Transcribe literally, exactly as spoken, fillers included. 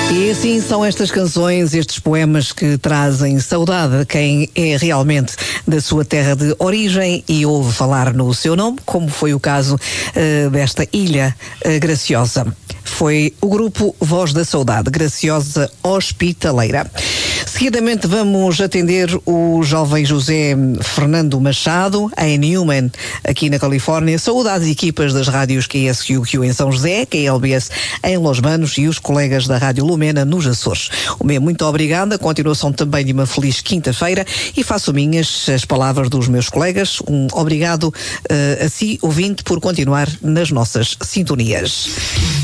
E assim são estas canções, estes poemas que trazem saudade a quem é realmente da sua terra de origem e ouve falar no seu nome, como foi o caso uh, desta Ilha uh, Graciosa. Foi o grupo Voz da Saudade, Graciosa Hospitaleira. Seguidamente vamos atender o jovem José Fernando Machado, em Newman, aqui na Califórnia. Saúde às equipas das rádios Q S Q Q em São José, K L B S em Los Banos e os colegas da Rádio Lumena nos Açores. O meu muito obrigada, continuação também de uma feliz quinta-feira e faço minhas as palavras dos meus colegas. Um obrigado uh, a si, ouvinte, por continuar nas nossas sintonias.